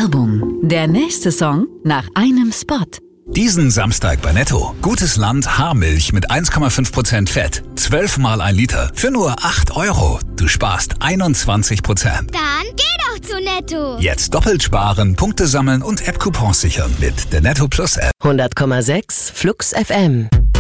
Werbung. Der nächste Song nach einem Spot. Diesen Samstag bei Netto. Gutes Land Haarmilch mit 1,5% Fett. 12 mal 1 Liter für nur 8 €. Du sparst 21%. Dann geh doch zu Netto. Jetzt doppelt sparen, Punkte sammeln und App-Coupons sichern mit der Netto Plus App. 100,6 Flux FM.